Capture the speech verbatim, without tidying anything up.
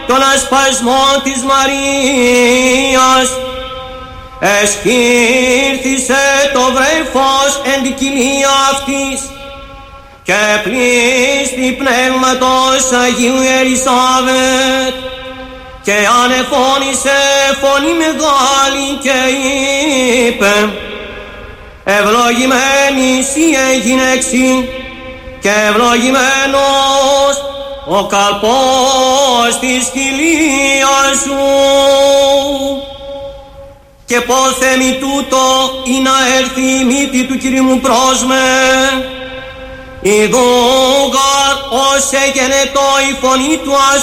τον ασπασμό της Μαρίας. Εσκύρθησε το βρέφος εν την κοιλία αυτής και πλήστη πνεύματος Αγίου Ελισάβετ και ανεφώνησε φωνή μεγάλη και είπε: ευλογημένη εσύ γυναίξη και ευλογημένος ο καλπός της κοιλίας σου. Και πόθε μη τούτο ή να έρθει η μύτη του Κυρίου μου προς με. Ιδούγαρ ως εγενετό η φωνή του ας